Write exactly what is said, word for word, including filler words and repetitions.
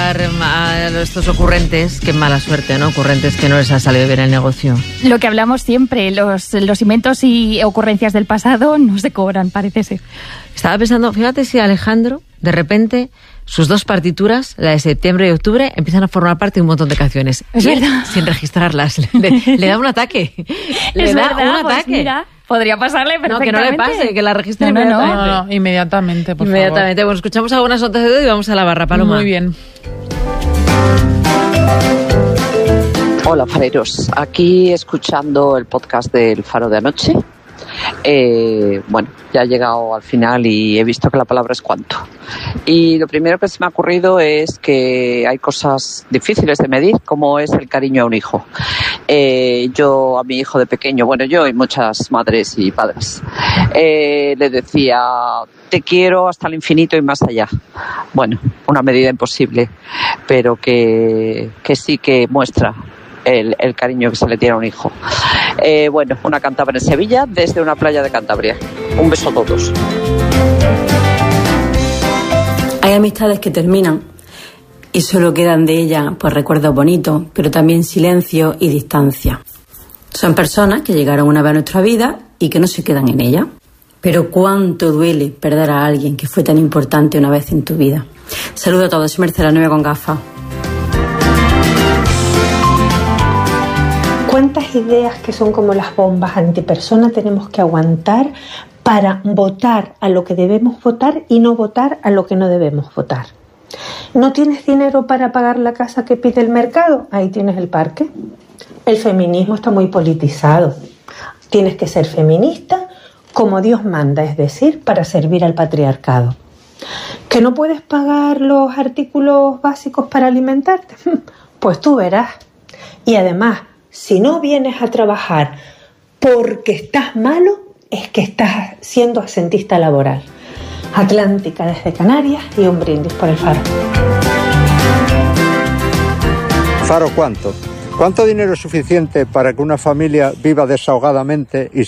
ayudar a estos ocurrentes. Qué mala suerte, ¿no? Ocurrentes que no les ha salido bien el negocio. Lo que hablamos siempre, los, los inventos y ocurrencias del pasado no se cobran, parece ser. Estaba pensando, fíjate si Alejandro, de repente, sus dos partituras, la de septiembre y octubre, empiezan a formar parte de un montón de canciones. Es y él, verdad. sin registrarlas. Le, le da un ataque. Le es da verdad, un pues ataque. Mira, podría pasarle perfectamente. No, que no le pase, que la registre no, no, no. inmediatamente. No, no, inmediatamente, por Inmediatamente. favor. Bueno, escuchamos algunas notas de dedo y vamos a la barra, Paloma. Muy bien. Hola, fareros. Aquí escuchando el podcast del Faro de anoche. Eh, bueno, ya he llegado al final y he visto que la palabra es cuánto. Y lo primero que se me ha ocurrido es que hay cosas difíciles de medir, como es el cariño a un hijo. Eh, yo a mi hijo de pequeño, bueno, yo y muchas madres y padres, eh, le decía, te quiero hasta el infinito y más allá. Bueno, una medida imposible, pero que, que sí que muestra El, el cariño que se le tiene a un hijo. Eh, bueno, una cántabra en Sevilla desde una playa de Cantabria. Un beso a todos. Hay amistades que terminan y solo quedan de ellas pues recuerdos bonitos, pero también silencio y distancia. Son personas que llegaron una vez a nuestra vida y que no se quedan en ella. Pero cuánto duele perder a alguien que fue tan importante una vez en tu vida. Saludo a todos, soy Mercedes nueve con gafas. ¿Cuántas ideas que son como las bombas antipersona tenemos que aguantar para votar a lo que debemos votar y no votar a lo que no debemos votar? ¿No tienes dinero para pagar la casa que pide el mercado? Ahí tienes el parque. El feminismo está muy politizado. Tienes que ser feminista como Dios manda, es decir, para servir al patriarcado. ¿Que no puedes pagar los artículos básicos para alimentarte? Pues tú verás. Y además, si no vienes a trabajar porque estás malo, es que estás siendo asentista laboral. Atlántica desde Canarias y un brindis por el Faro. Faro, ¿cuánto? ¿Cuánto dinero es suficiente para que una familia viva desahogadamente y